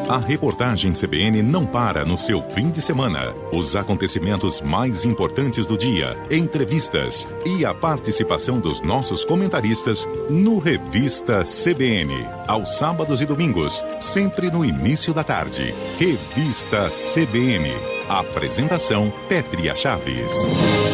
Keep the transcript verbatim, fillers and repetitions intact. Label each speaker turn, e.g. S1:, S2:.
S1: A reportagem C B N não para no seu fim de semana. Os acontecimentos mais importantes do dia, entrevistas e a participação dos nossos comentaristas no Revista C B N. Aos sábados e domingos, sempre no início da tarde. Revista C B N. Apresentação Pétria Chaves.